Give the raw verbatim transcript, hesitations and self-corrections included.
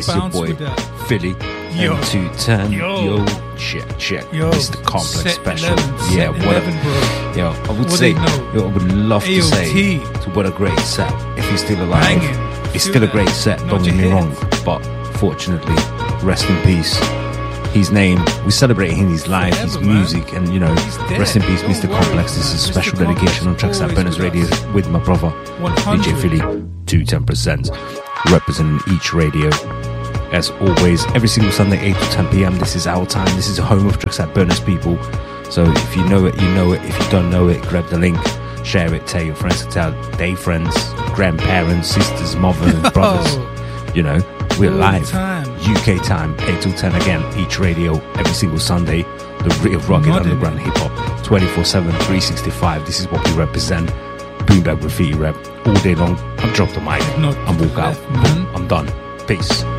It's your boy, Philly. Yo. M two ten. Yo. Yo. Check, check. Yo. Mister Complex Set Special. eleven. Yeah, Set what eleven, a, bro. Yo, I would What say, they know? yo, I would love A O T. to say, so what a great set. If he's still alive, Banging. it's Feel still a that. great set, Nod don't get your me head. wrong. But fortunately, rest in peace. His name, we're celebrating his life, his Forever, man. music, and you know, He's dead. rest in peace, Don't Mister worry, Complex. This man. is a Mister special Complex dedication on Trackside always Burners with Radio us. with my brother, one D J hundred. Philly, two ten percent, representing each radio. As always, every single Sunday, eight to ten p.m. This is our time. This is the home of Trackside Burners, people. So if you know it, you know it. If you don't know it, grab the link, share it, tell your friends to tell their friends, grandparents, sisters, mothers, brothers. You know, we're All live. the time. U K time, eight till ten again, each radio, every single Sunday. The real rugged Nodding. underground hip hop, twenty-four seven, three sixty-five. This is what we represent. Boom Bap Graffiti Rap all day long. I'll drop the mic Not and walk out. left, man. I'm done. Peace.